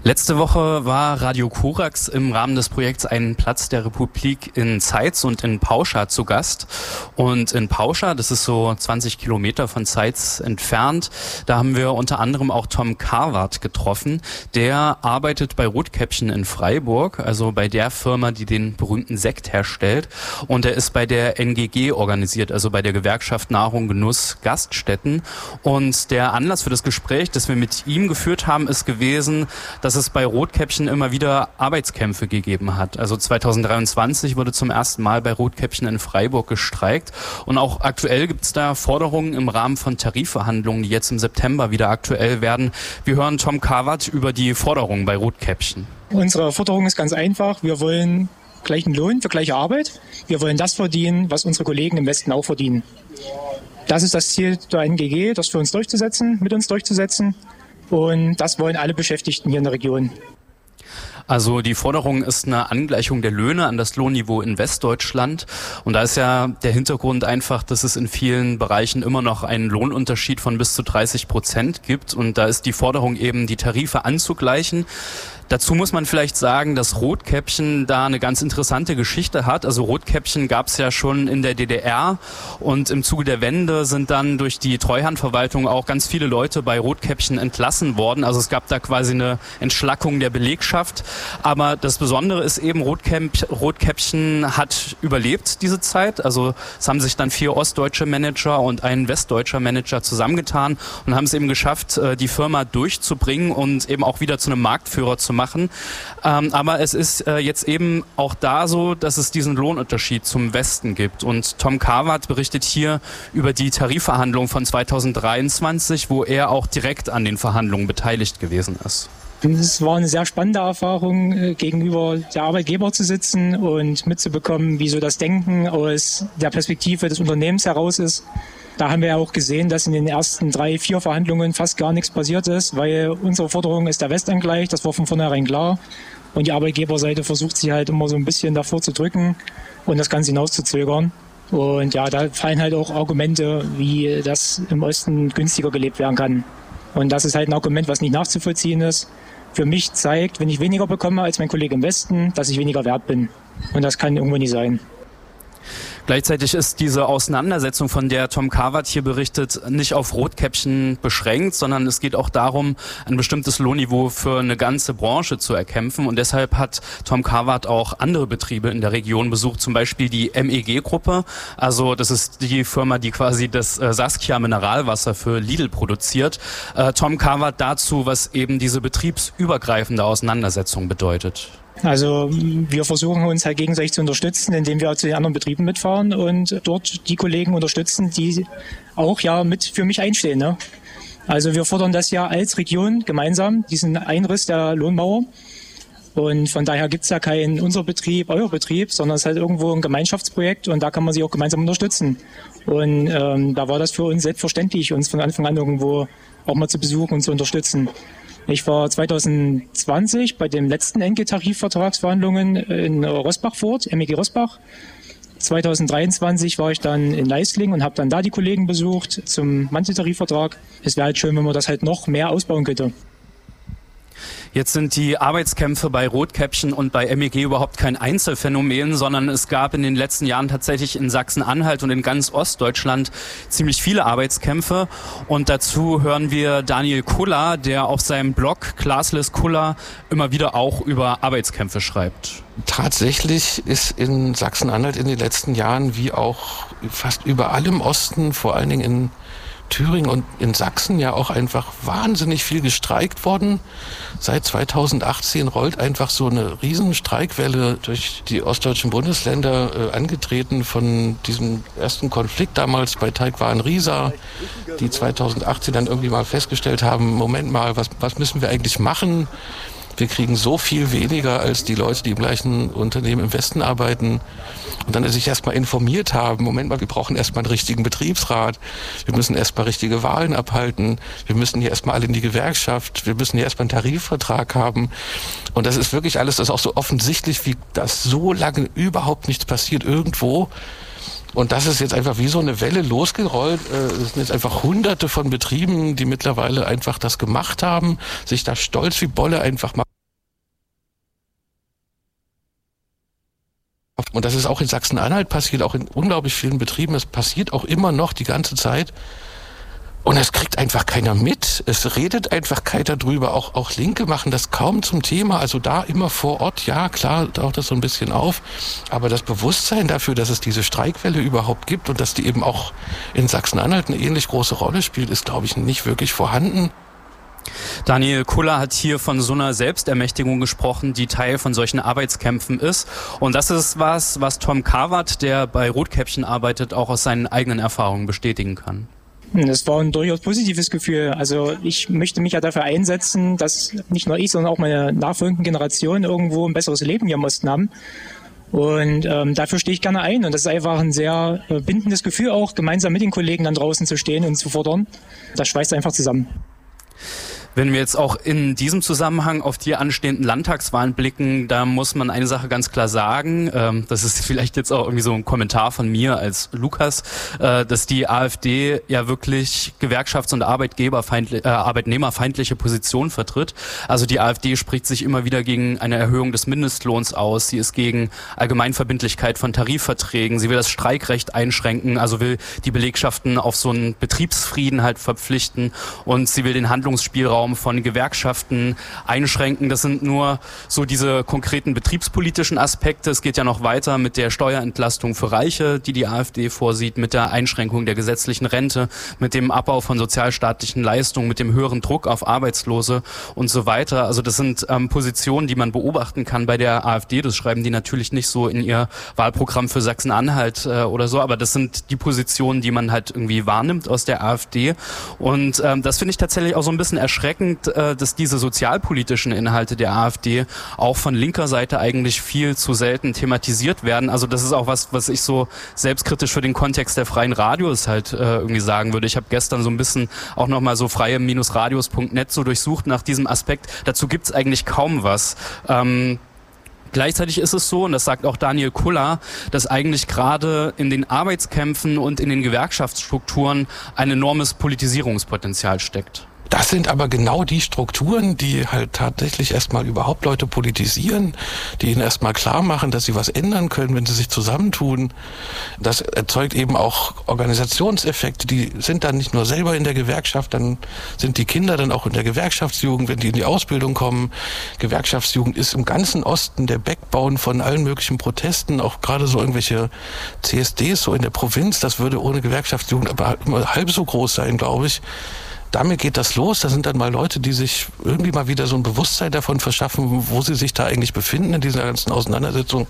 Letzte Woche war Radio Korax im Rahmen des Projekts Ein Platz der Republik in Zeitz und in Pauscha zu Gast. Und in Pauscha, das ist so 20 Kilometer von Zeitz entfernt, da haben wir unter anderem auch Tom Karwart getroffen. Der arbeitet bei Rotkäppchen in Freiburg, also bei der Firma, die den berühmten Sekt herstellt. Und er ist bei der NGG organisiert, also bei der Gewerkschaft Nahrung, Genuss, Gaststätten. Und der Anlass für das Gespräch, das wir mit ihm geführt haben, ist gewesen, dass es bei Rotkäppchen immer wieder Arbeitskämpfe gegeben hat. Also 2023 wurde zum ersten Mal bei Rotkäppchen in Freiburg gestreikt. Und auch aktuell gibt es da Forderungen im Rahmen von Tarifverhandlungen, die jetzt im September wieder aktuell werden. Wir hören Tom Karwart über die Forderungen bei Rotkäppchen. Unsere Forderung ist ganz einfach. Wir wollen gleichen Lohn für gleiche Arbeit. Wir wollen das verdienen, was unsere Kollegen im Westen auch verdienen. Das ist das Ziel der NGG, das für uns durchzusetzen, mit uns durchzusetzen. Und das wollen alle Beschäftigten hier in der Region. Also die Forderung ist eine Angleichung der Löhne an das Lohnniveau in Westdeutschland. Und da ist ja der Hintergrund einfach, dass es in vielen Bereichen immer noch einen Lohnunterschied von bis zu 30% gibt. Und da ist die Forderung eben, die Tarife anzugleichen. Dazu muss man vielleicht sagen, dass Rotkäppchen da eine ganz interessante Geschichte hat. Also Rotkäppchen gab es ja schon in der DDR und im Zuge der Wende sind dann durch die Treuhandverwaltung auch ganz viele Leute bei Rotkäppchen entlassen worden. Also es gab da quasi eine Entschlackung der Belegschaft. Aber das Besondere ist eben, Rotkäppchen hat überlebt diese Zeit. Also es haben sich dann 4 ostdeutsche Manager und ein westdeutscher Manager zusammengetan und haben es eben geschafft, die Firma durchzubringen und eben auch wieder zu einem Marktführer zu machen. Aber es ist jetzt eben auch da so, dass es diesen Lohnunterschied zum Westen gibt. Und Tom Karwart berichtet hier über die Tarifverhandlungen von 2023, wo er auch direkt an den Verhandlungen beteiligt gewesen ist. Es war eine sehr spannende Erfahrung, gegenüber der Arbeitgeber zu sitzen und mitzubekommen, wie so das Denken aus der Perspektive des Unternehmens heraus ist. Da haben wir ja auch gesehen, dass in den ersten 3, 4 Verhandlungen fast gar nichts passiert ist, weil unsere Forderung ist der Westangleich, das war von vornherein klar. Und die Arbeitgeberseite versucht sich halt immer so ein bisschen davor zu drücken und das Ganze hinauszuzögern. Und ja, da fallen halt auch Argumente, wie das im Osten günstiger gelebt werden kann. Und das ist halt ein Argument, was nicht nachzuvollziehen ist. Für mich zeigt, wenn ich weniger bekomme als mein Kollege im Westen, dass ich weniger wert bin. Und das kann irgendwo nicht sein. Gleichzeitig ist diese Auseinandersetzung, von der Tom Karwart hier berichtet, nicht auf Rotkäppchen beschränkt, sondern es geht auch darum, ein bestimmtes Lohnniveau für eine ganze Branche zu erkämpfen. Und deshalb hat Tom Karwart auch andere Betriebe in der Region besucht, zum Beispiel die MEG-Gruppe. Also das ist die Firma, die quasi das Saskia Mineralwasser für Lidl produziert. Tom Karwart dazu, was eben diese betriebsübergreifende Auseinandersetzung bedeutet. Also wir versuchen uns halt gegenseitig zu unterstützen, indem wir zu den anderen Betrieben mitfahren und dort die Kollegen unterstützen, die auch ja mit für mich einstehen. Ne? Also wir fordern das ja als Region gemeinsam, diesen Einriss der Lohnmauer. Und von daher gibt es ja kein unser Betrieb, euer Betrieb, sondern es ist halt irgendwo ein Gemeinschaftsprojekt und da kann man sich auch gemeinsam unterstützen. Und da war das für uns selbstverständlich, uns von Anfang an irgendwo auch mal zu besuchen und zu unterstützen. Ich war 2020 bei den letzten NG-Tarifvertragsverhandlungen in Roßbach vor Ort, MEG Roßbach. 2023 war ich dann in Leisling und habe dann da die Kollegen besucht zum Manteltarifvertrag. Es wäre halt schön, wenn man das halt noch mehr ausbauen könnte. Jetzt sind die Arbeitskämpfe bei Rotkäppchen und bei MEG überhaupt kein Einzelfenomen, sondern es gab in den letzten Jahren tatsächlich in Sachsen-Anhalt und in ganz Ostdeutschland ziemlich viele Arbeitskämpfe. Und dazu hören wir Daniel Kuller, der auf seinem Blog Classless Kuller immer wieder auch über Arbeitskämpfe schreibt. Tatsächlich ist in Sachsen-Anhalt in den letzten Jahren, wie auch fast überall im Osten, vor allen Dingen in Thüringen und in Sachsen ja auch einfach wahnsinnig viel gestreikt worden. Seit 2018 rollt einfach so eine riesen Streikwelle durch die ostdeutschen Bundesländer, angetreten von diesem ersten Konflikt damals bei Teigwaren-Riesa, die 2018 dann irgendwie mal festgestellt haben, Moment mal, was müssen wir eigentlich machen? Wir kriegen so viel weniger als die Leute, die im gleichen Unternehmen im Westen arbeiten. Und dann sich erstmal informiert haben, Moment mal, wir brauchen erstmal einen richtigen Betriebsrat, wir müssen erstmal richtige Wahlen abhalten, wir müssen hier erstmal alle in die Gewerkschaft, wir müssen hier erstmal einen Tarifvertrag haben. Und das ist wirklich alles, das ist auch so offensichtlich, wie das so lange überhaupt nichts passiert irgendwo. Und das ist jetzt einfach wie so eine Welle losgerollt. Es sind jetzt einfach Hunderte von Betrieben, die mittlerweile einfach das gemacht haben, sich da stolz wie Bolle einfach mal Und das ist auch in Sachsen-Anhalt passiert, auch in unglaublich vielen Betrieben. Es passiert auch immer noch die ganze Zeit. Und es kriegt einfach keiner mit. Es redet einfach keiner drüber. Auch Linke machen das kaum zum Thema. Also da immer vor Ort, ja klar, taucht das so ein bisschen auf. Aber das Bewusstsein dafür, dass es diese Streikwelle überhaupt gibt und dass die eben auch in Sachsen-Anhalt eine ähnlich große Rolle spielt, ist, glaube ich, nicht wirklich vorhanden. Daniel Kuller hat hier von so einer Selbstermächtigung gesprochen, die Teil von solchen Arbeitskämpfen ist. Und das ist was Tom Kawat, der bei Rotkäppchen arbeitet, auch aus seinen eigenen Erfahrungen bestätigen kann. Das war ein durchaus positives Gefühl. Also ich möchte mich ja dafür einsetzen, dass nicht nur ich, sondern auch meine nachfolgenden Generationen irgendwo ein besseres Leben hier im Osten haben. Und dafür stehe ich gerne ein. Und das ist einfach ein sehr bindendes Gefühl auch, gemeinsam mit den Kollegen dann draußen zu stehen und zu fordern. Das schweißt einfach zusammen. Wenn wir jetzt auch in diesem Zusammenhang auf die anstehenden Landtagswahlen blicken, da muss man eine Sache ganz klar sagen, das ist vielleicht jetzt auch irgendwie so ein Kommentar von mir als Lukas, dass die AfD ja wirklich gewerkschafts- und arbeitnehmerfeindliche Position vertritt. Also die AfD spricht sich immer wieder gegen eine Erhöhung des Mindestlohns aus, sie ist gegen Allgemeinverbindlichkeit von Tarifverträgen, sie will das Streikrecht einschränken, also will die Belegschaften auf so einen Betriebsfrieden halt verpflichten und sie will den Handlungsspielraum von Gewerkschaften einschränken. Das sind nur so diese konkreten betriebspolitischen Aspekte. Es geht ja noch weiter mit der Steuerentlastung für Reiche, die AfD vorsieht, mit der Einschränkung der gesetzlichen Rente, mit dem Abbau von sozialstaatlichen Leistungen, mit dem höheren Druck auf Arbeitslose und so weiter. Also das sind Positionen, die man beobachten kann bei der AfD. Das schreiben die natürlich nicht so in ihr Wahlprogramm für Sachsen-Anhalt oder so, aber das sind die Positionen, die man halt irgendwie wahrnimmt aus der AfD. Und das finde ich tatsächlich auch so ein bisschen erschreckend, dass diese sozialpolitischen Inhalte der AfD auch von linker Seite eigentlich viel zu selten thematisiert werden. Also das ist auch was ich so selbstkritisch für den Kontext der freien Radios halt irgendwie sagen würde. Ich habe gestern so ein bisschen auch nochmal so freie-radios.net so durchsucht nach diesem Aspekt. Dazu gibt's eigentlich kaum was. Gleichzeitig ist es so, und das sagt auch Daniel Kuller, dass eigentlich gerade in den Arbeitskämpfen und in den Gewerkschaftsstrukturen ein enormes Politisierungspotenzial steckt. Das sind aber genau die Strukturen, die halt tatsächlich erstmal überhaupt Leute politisieren, die ihnen erstmal klar machen, dass sie was ändern können, wenn sie sich zusammentun. Das erzeugt eben auch Organisationseffekte, die sind dann nicht nur selber in der Gewerkschaft, dann sind die Kinder dann auch in der Gewerkschaftsjugend, wenn die in die Ausbildung kommen. Gewerkschaftsjugend ist im ganzen Osten der Backbone von allen möglichen Protesten, auch gerade so irgendwelche CSDs so in der Provinz, das würde ohne Gewerkschaftsjugend aber immer halb so groß sein, glaube ich. Damit geht das los. Da sind dann mal Leute, die sich irgendwie mal wieder so ein Bewusstsein davon verschaffen, wo sie sich da eigentlich befinden in dieser ganzen Auseinandersetzung.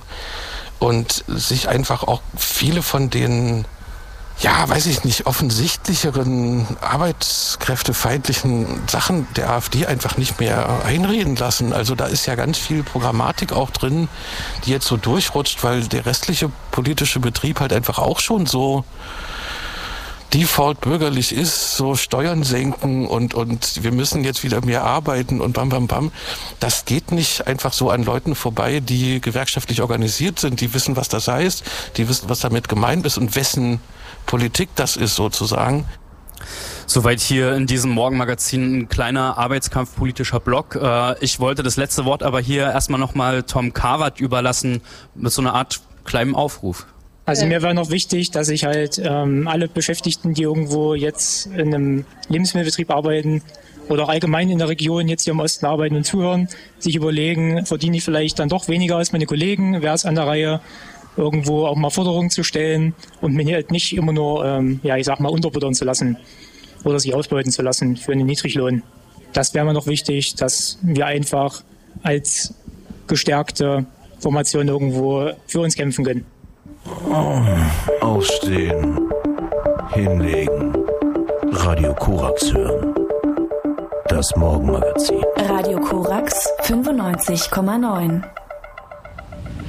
Und sich einfach auch viele von den, ja, weiß ich nicht, offensichtlicheren, arbeitskräftefeindlichen Sachen der AfD einfach nicht mehr einreden lassen. Also da ist ja ganz viel Programmatik auch drin, die jetzt so durchrutscht, weil der restliche politische Betrieb halt einfach auch schon so default bürgerlich ist, so Steuern senken und wir müssen jetzt wieder mehr arbeiten und bam, bam, bam. Das geht nicht einfach so an Leuten vorbei, die gewerkschaftlich organisiert sind, die wissen, was das heißt, die wissen, was damit gemeint ist und wessen Politik das ist sozusagen. Soweit hier in diesem Morgenmagazin ein kleiner arbeitskampfpolitischer Block. Ich wollte das letzte Wort aber hier erstmal nochmal Tom Kawat überlassen mit so einer Art kleinen Aufruf. Also mir war noch wichtig, dass ich halt alle Beschäftigten, die irgendwo jetzt in einem Lebensmittelbetrieb arbeiten oder auch allgemein in der Region jetzt hier im Osten arbeiten und zuhören, sich überlegen, verdiene ich vielleicht dann doch weniger als meine Kollegen, wäre es an der Reihe, irgendwo auch mal Forderungen zu stellen und mir halt nicht immer nur, unterbuttern zu lassen oder sich ausbeuten zu lassen für einen Niedriglohn. Das wäre mir noch wichtig, dass wir einfach als gestärkte Formation irgendwo für uns kämpfen können. Aufstehen, hinlegen, Radio Korax hören. Das Morgenmagazin. Radio Korax 95,9.